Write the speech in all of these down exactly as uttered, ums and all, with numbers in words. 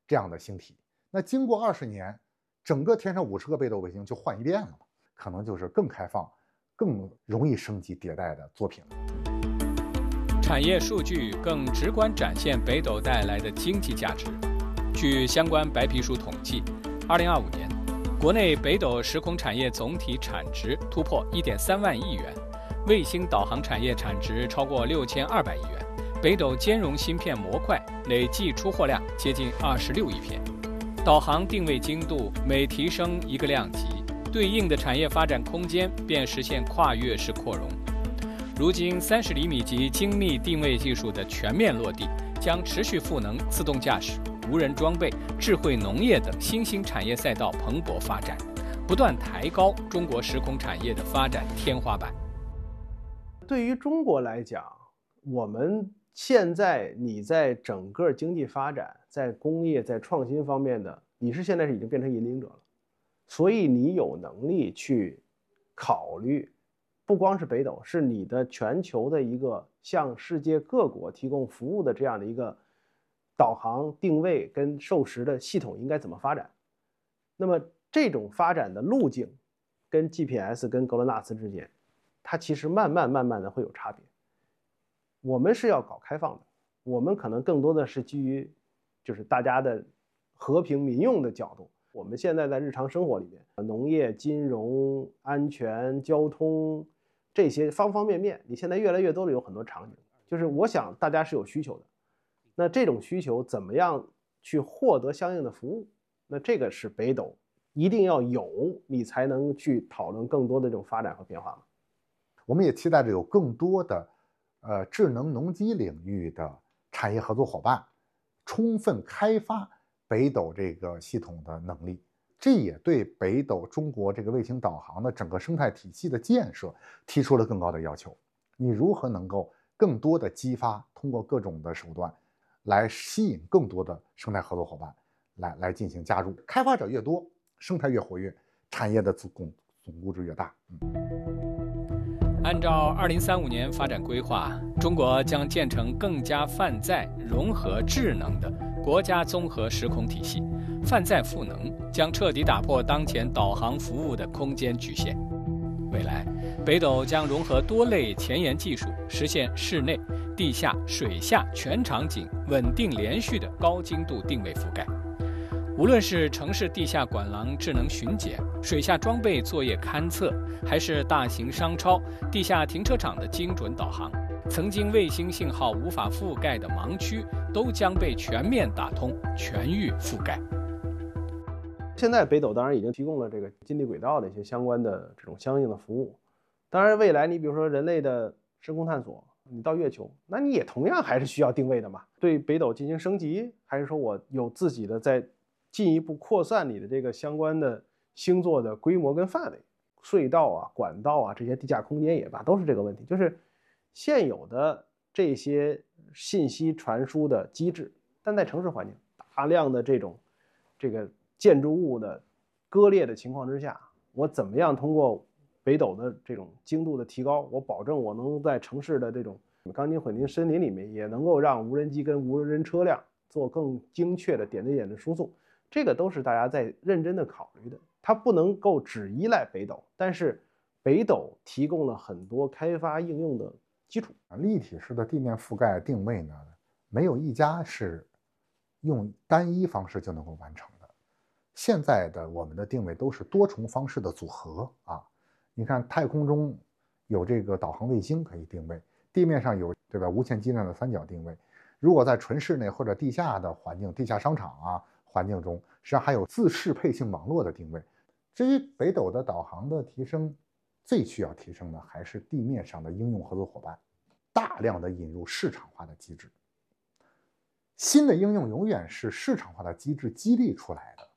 这样的星体。那经过二十年，整个天上五十个北斗卫星就换一遍了，可能就是更开放、更容易升级迭代的作品了。 产业数据更直观展现北斗带来的经济价值。据相关白皮书统计，二零二五年，国内北斗时空产业总体产值突破 一点三万亿元，卫星导航产业产值超过六千二百亿元，北斗兼容芯片模块累计出货量接近二十六亿片。导航定位精度每提升一个量级，对应的产业发展空间便实现跨越式扩容。如今三十厘米级精密定位技术的全面落地，将持续赋能自动驾驶、无人装备、智慧农业等新兴产业赛道蓬勃发展，不断抬高中国时空产业的发展天花板。 对于中国来讲，我们现在你在整个经济发展、在工业、在创新方面的，你是现在是已经变成引领者了，所以你有能力去考虑，不光是北斗，是你的全球的一个向世界各国提供服务的这样的一个导航、定位跟授时的系统应该怎么发展。那么这种发展的路径跟 G P S 跟格罗纳斯之间，它其实慢慢慢慢的会有差别。我们是要搞开放的，我们可能更多的是基于就是大家的和平民用的角度。我们现在在日常生活里面，农业、金融、安全、交通这些方方面面，你现在越来越多的有很多场景，就是我想大家是有需求的，那这种需求怎么样去获得相应的服务？那这个是北斗一定要有，你才能去讨论更多的这种发展和变化嘛。 我们也期待着有更多的呃，智能农机领域的产业合作伙伴，充分开发北斗这个系统的能力，这也对北斗中国这个卫星导航的整个生态体系的建设提出了更高的要求。你如何能够更多的激发，通过各种的手段来吸引更多的生态合作伙伴来来进行加入？开发者越多，生态越活跃，产业的总总估值越大。嗯。 按照二零三五年发展规划，中国将建成更加泛在、融合、智能的国家综合时空体系。泛在赋能将彻底打破当前导航服务的空间局限。未来，北斗将融合多类前沿技术，实现室内、地下、水下全场景稳定连续的高精度定位覆盖。无论是城市地下管廊智能巡检、水下装备作业勘测，还是大型商超、地下停车场的精准导航，曾经卫星信号无法覆盖的盲区，都将被全面打通、全域覆盖。 现在北斗当然已经提供了这个近地轨道的一些相关的这种相应的服务。当然，未来你比如说人类的深空探索，你到月球，那你也同样还是需要定位的嘛？对北斗进行升级，还是说我有自己的在进一步扩散你的这个相关的星座的规模跟范围，隧道啊、管道啊这些地下空间也罢，都是这个问题。就是现有的这些信息传输的机制，但在城市环境大量的这种这个建筑物的割裂的情况之下，我怎么样通过北斗的这种精度的提高，我保证我能在城市的这种钢筋混凝森林里面，也能够让无人机跟无人车辆做更精确的点对点的输送。这个都是大家在认真的考虑的，它不能够只依赖北斗，但是北斗提供了很多开发应用的基础。 立体式的地面覆盖定位呢，没有一家是用单一方式就能够完成的。现在的我们的定位都是多重方式的组合啊。你看太空中有这个导航卫星可以定位，地面上有对吧无线基站的三角定位，如果在纯室内或者地下的环境、地下商场啊环境中，实际上还有自适配性网络的定位。至于北斗的导航的提升，最需要提升的还是地面上的应用合作伙伴，大量的引入市场化的机制。新的应用永远是市场化的机制激励出来的。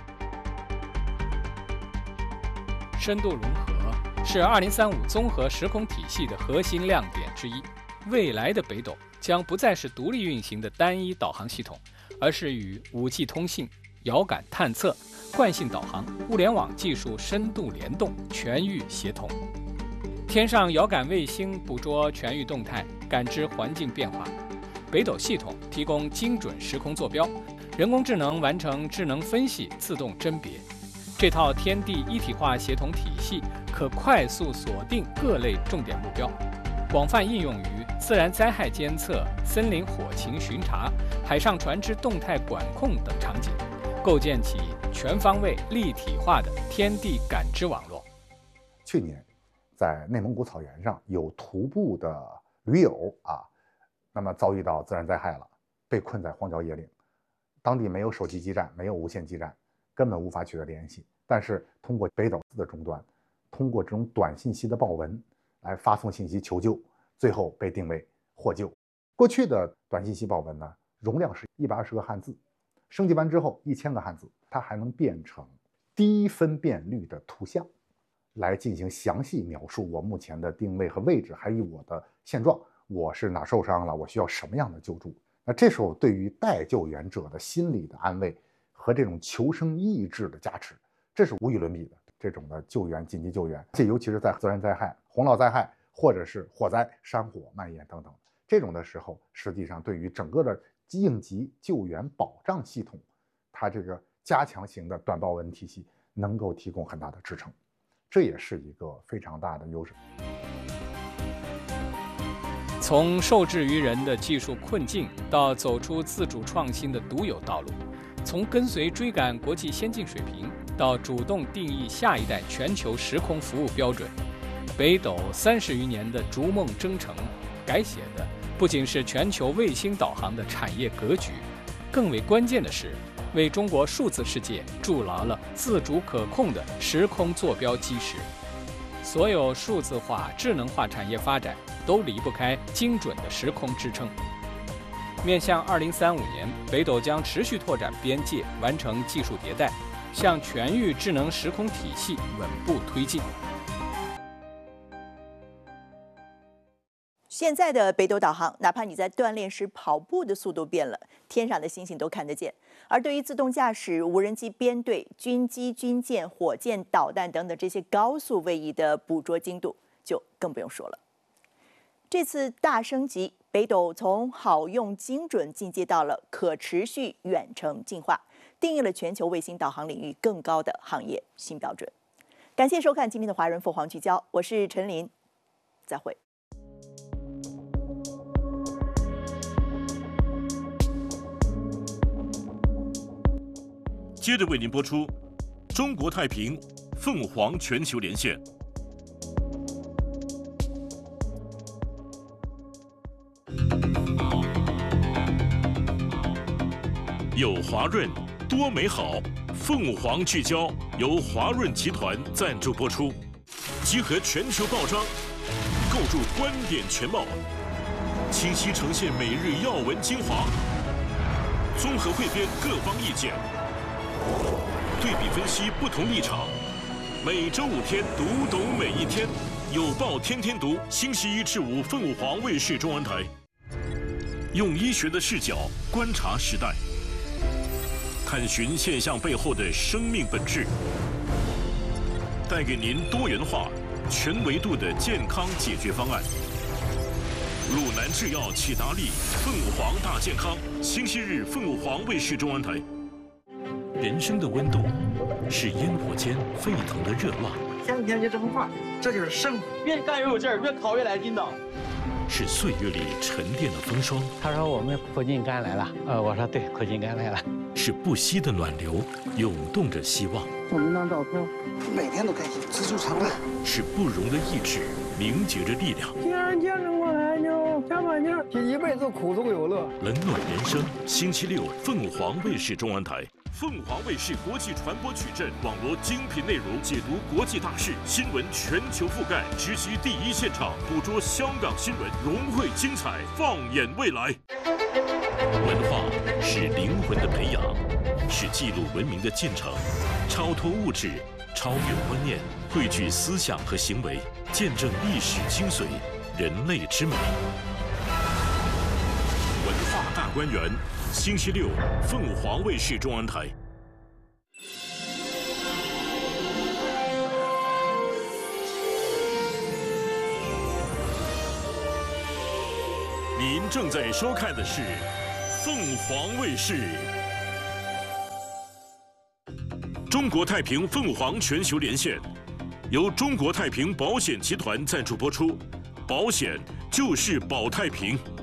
深度融合是二零三五综合时空体系的核心亮点之一。未来的北斗将不再是独立运行的单一导航系统，而是与 五 G 通信、遥感探测、惯性导航、物联网技术深度联动，全域协同。天上遥感卫星捕捉全域动态，感知环境变化；北斗系统提供精准时空坐标， 人工智能完成智能分析、自动甄别。这套天地一体化协同体系可快速锁定各类重点目标，广泛应用于自然灾害监测、森林火情巡查、海上船只动态管控等场景，构建起全方位立体化的天地感知网络。 去年，在内蒙古草原上有徒步的驴友啊，那么遭遇到自然灾害了，被困在荒郊野岭，当地没有手机基站，没有无线基站，根本无法取得联系。但是通过北斗四的终端，通过这种短信息的报文来发送信息求救，最后被定位获救。过去的短信息报文呢，容量是一百二十个汉字，升级完之后一千个汉字，它还能变成低分辨率的图像，来进行详细描述我目前的定位和位置，还有我的现状，我是哪受伤了，我需要什么样的救助。那这时候对于待救援者的心理的安慰和这种求生意志的加持，这是无与伦比的。这种的救援、紧急救援，这尤其是在自然灾害、洪涝灾害或者是火灾、山火蔓延等等这种的时候，实际上对于整个的应急救援保障系统，它这个加强型的短报文体系能够提供很大的支撑，这也是一个非常大的优势。 从受制于人的技术困境到走出自主创新的独有道路，从跟随追赶国际先进水平到主动定义下一代全球时空服务标准，北斗三十余年的逐梦征程，改写的不仅是全球卫星导航的产业格局，更为关键的是，为中国数字世界筑牢了自主可控的时空坐标基石。所有数字化、智能化产业发展都离不开精准的时空支撑。面向二零三五年，北斗将持续拓展边界，完成技术迭代，向全域智能时空体系稳步推进。 现在的北斗导航，哪怕你在锻炼时跑步的速度变了，天上的星星都看得见。而对于自动驾驶、无人机编队、军机、军舰、火箭、导弹等等这些高速位移的捕捉精度，就更不用说了。这次大升级，北斗从好用精准进阶到了可持续远程进化，定义了全球卫星导航领域更高的行业新标准。感谢收看今天的华人凤凰聚焦，我是陈琳，再会。 接着为您播出中国太平凤凰全球连线。有华润多美好，凤凰聚焦由华润集团赞助播出，集合全球报章，构筑观点全貌，清晰呈现每日要闻精华，综合汇编各方意见，对比分析不同立场。每周五天读懂每一天，有报天天读，星期一至五凤凰卫视中文台，用医学的视角观察时代，探寻现象背后的生命本质，带给您多元化、全维度的健康解决方案。鲁南制药启达利凤凰大健康，星期日凤凰卫视中文台。人生的温度是烟火间沸腾的热浪， 天天就这么画，这就是胜负。越干越有劲儿，越考越来劲道。 是岁月里沉淀的风霜。 他说我们苦尽甘来了，呃，我说对，苦尽甘来了。 是不息的暖流，涌动着希望。 我们张照片，每天都开心，知足常乐。 是不容的意志，凝结着力量。 既然坚持过来，就加把劲儿，这一辈子苦中有乐。 冷暖人生，星期六凤凰卫视中文台。凤凰卫视国际传播矩阵，网罗精品内容，解读国际大事，新闻全球覆盖，直击第一现场，捕捉香港新闻，融汇精彩，放眼未来。文化是灵魂的培养，是记录文明的进程，超脱物质，超越观念，汇聚思想和行为，见证历史精髓，人类之美。文化大观园。星期六，凤凰卫视中文台。您正在收看的是凤凰卫视中国太平凤凰全球连线，由中国太平保险集团赞助播出，保险就是保太平。